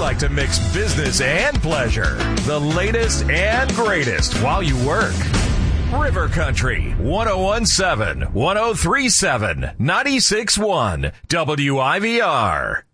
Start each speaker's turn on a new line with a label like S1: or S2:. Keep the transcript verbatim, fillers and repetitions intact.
S1: like to mix business and pleasure. The latest and greatest while you work. River Country, one oh one seven, one oh three seven, ninety-six point one, W I V R.